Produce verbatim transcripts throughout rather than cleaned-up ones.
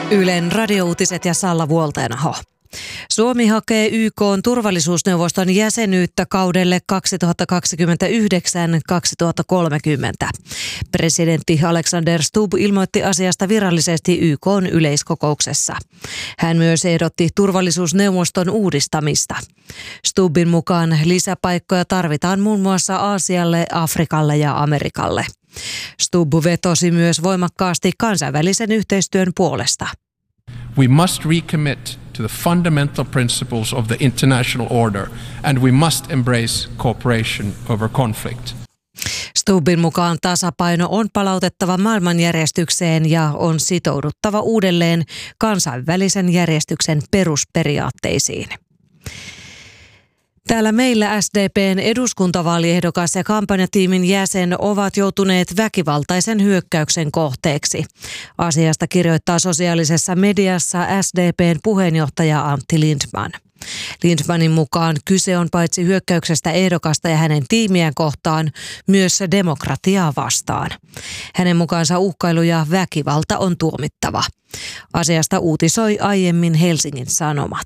Ylen radiouutiset ja Salla Vuolteenaho. Suomi hakee Y K:n turvallisuusneuvoston jäsenyyttä kaudelle kaksituhattakaksikymmentäyhdeksän kaksituhattakolmekymmentä. Presidentti Alexander Stubb ilmoitti asiasta virallisesti Y K:n yleiskokouksessa. Hän myös ehdotti turvallisuusneuvoston uudistamista. Stubbin mukaan lisäpaikkoja tarvitaan muun muassa Aasialle, Afrikalle ja Amerikalle. Stubb vetosi myös voimakkaasti kansainvälisen yhteistyön puolesta. We must recommit to the fundamental principles of the international order, and we must embrace cooperation over conflict. Stubbin mukaan tasapaino on palautettava maailmanjärjestykseen ja on sitouduttava uudelleen kansainvälisen järjestyksen perusperiaatteisiin. Täällä meillä S D P:n eduskuntavaaliehdokas ja kampanjatiimin jäsen ovat joutuneet väkivaltaisen hyökkäyksen kohteeksi. Asiasta kirjoittaa sosiaalisessa mediassa S D P:n puheenjohtaja Antti Lindtman. Lindtmanin mukaan kyse on paitsi hyökkäyksestä ehdokasta ja hänen tiimiään kohtaan, myös demokratiaa vastaan. Hänen mukaansa uhkailu ja väkivalta on tuomittava. Asiasta uutisoi aiemmin Helsingin Sanomat.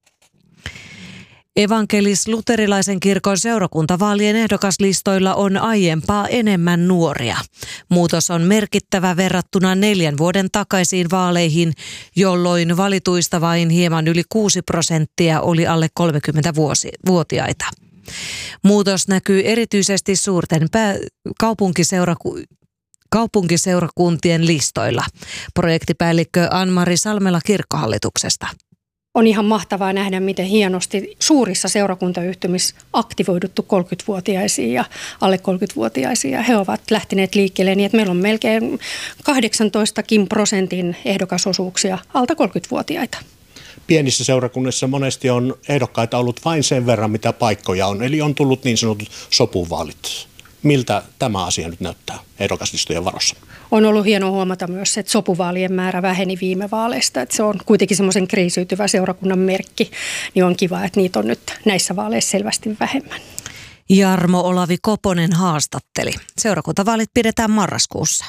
Evankelis-luterilaisen kirkon seurakuntavaalien ehdokaslistoilla on aiempaa enemmän nuoria. Muutos on merkittävä verrattuna neljän vuoden takaisiin vaaleihin, jolloin valituista vain hieman yli kuusi prosenttia oli alle kolmekymmentävuotiaita. Muutos näkyy erityisesti suurten pää- kaupunkiseuraku- kaupunkiseurakuntien listoilla. Projektipäällikkö Ann-Mari Salmela Kirkkohallituksesta. On ihan mahtavaa nähdä, miten hienosti suurissa seurakuntayhtymissä aktivoiduttu kolmekymmentävuotiaisiin ja alle kolmekymmentävuotiaisiin. He ovat lähteneet liikkeelle niin, että meillä on melkein kahdeksantoistakin prosentin ehdokasosuuksia alta kolmekymmentävuotiaita. Pienissä seurakunnissa monesti on ehdokkaita ollut vain sen verran, mitä paikkoja on. Eli on tullut niin sanotut sopuvaalit. Miltä tämä asia nyt näyttää ehdokaslistojen varossa? On ollut hienoa huomata myös, että sopuvaalien määrä väheni viime vaaleista. Että se on kuitenkin semmoisen kriisiytyvä seurakunnan merkki. Niin on kiva, että niitä on nyt näissä vaaleissa selvästi vähemmän. Jarmo Olavi Koponen haastatteli. Seurakuntavaalit pidetään marraskuussa.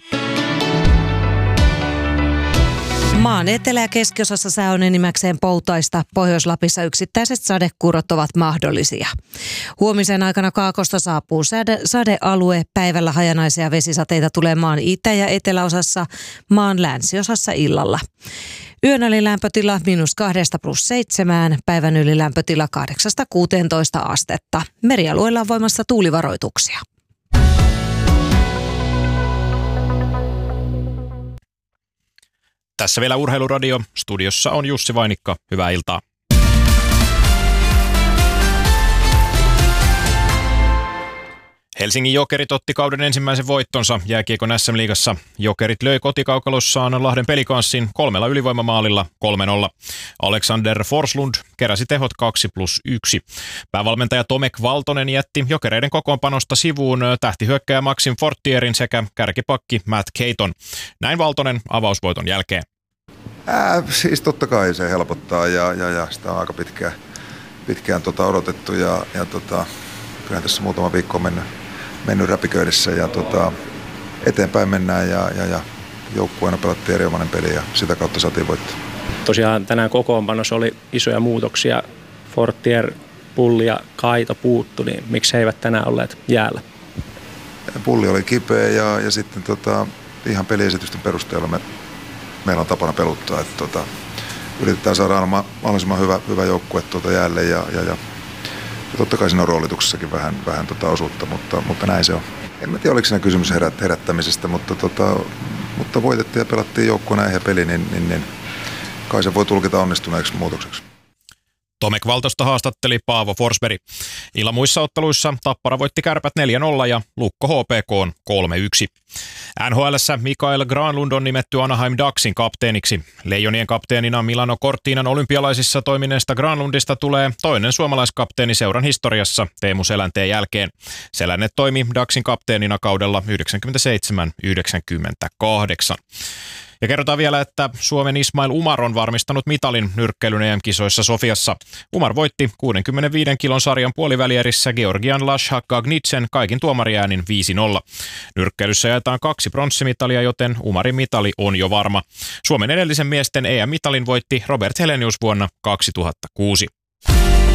Maan etelä- ja keskiosassa sää on enimmäkseen poutaista. Pohjois-Lapissa yksittäiset sadekuurot ovat mahdollisia. Huomisen aikana Kaakosta saapuu sade, sadealue. Päivällä hajanaisia vesisateita tulee maan itä- ja eteläosassa, maan länsiosassa illalla. Yön lämpötila miinus kahdesta plus seitsemään, päivän yli lämpötila kahdeksasta kuuteentoista astetta. Merialueilla on voimassa tuulivaroituksia. Tässä vielä Urheiluradio. Studiossa on Jussi Vainikka. Hyvää iltaa. Helsingin Jokerit otti kauden ensimmäisen voittonsa jääkiekon S M-liigassa. Jokerit löi kotikaukalossaan Lahden Pelikanssin kolmella ylivoimamaalilla kolme nolla. Alexander Forslund keräsi tehot kaksi plus yksi. Päävalmentaja Tomek Valtonen jätti Jokereiden kokoonpanosta sivuun tähtihyökkäjä Maxim Fortierin sekä kärkipakki Matt Caton. Näin Valtonen avausvoiton jälkeen. Äh, siis totta kai se helpottaa ja, ja, ja sitä on aika pitkään, pitkään tota odotettu ja, ja tota, kyllä tässä muutama viikko on mennyt, mennyt räpiköidessä ja tota, eteenpäin mennään ja, ja, ja joukkueena pelattiin erinomainen peli ja sitä kautta saatiin voittaa. Tosiaan tänään kokoonpanossa oli isoja muutoksia. Fortier, Pulli ja Kaito puuttu, niin miksi he eivät tänään olleet jäällä? Pulli oli kipeä ja, ja sitten tota, ihan peliesitysten perusteella me, meillä on tapana peluttaa, että tota, yritetään saada aina mahdollisimman hyvä, hyvä joukkue tuota jäälle ja, ja, ja totta kai siinä on roolituksessakin vähän, vähän tota osuutta, mutta, mutta näin se on. En mä tiedä, oliko siinä kysymys herät, herättämisestä, mutta, tota, mutta voitettiin ja pelattiin joukkueena eihän peli, niin, niin, niin kai se voi tulkita onnistuneeksi muutokseksi. Tomek Valtosta haastatteli Paavo Forsberg. Illan muissa otteluissa Tappara voitti Kärpät neljä nolla ja Lukko H P K kolme yksi. N H L:ssä Mikael Granlund on nimetty Anaheim Ducksin kapteeniksi. Leijonien kapteenina Milano Cortinan olympialaisissa toimineesta Granlundista tulee toinen suomalaiskapteeni seuran historiassa Teemu Selänteen jälkeen. Selänne toimi Ducksin kapteenina kaudella yhdeksänkymmentäseitsemän yhdeksänkymmentäkahdeksan. Ja kerrotaan vielä, että Suomen Ismail Umar on varmistanut mitalin nyrkkeilyn E M-kisoissa Sofiassa. Umar voitti kuudenkymmenenviiden kilon sarjan puolivälierissä Georgian Lashak Gagnitsen kaikin tuomariäänin viisi nolla. Nyrkkeilyssä jaetaan kaksi pronssimitalia, joten Umarin mitali on jo varma. Suomen edellisen miesten E M-mitalin voitti Robert Helenius vuonna kaksituhattakuusi.